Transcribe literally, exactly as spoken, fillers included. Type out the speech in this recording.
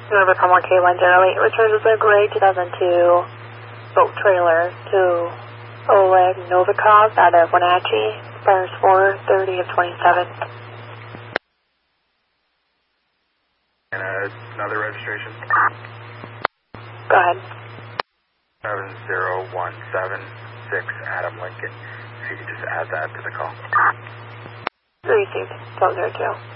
Novacom one K one zero eight returns a gray two thousand two boat trailer to Oleg Novikov out of Wenatchee, expires four thirty of twenty-seven. And uh, another registration? Go ahead. seven zero one seven six Adam Lincoln. If you could just add that to the call. Received, twelve zero two.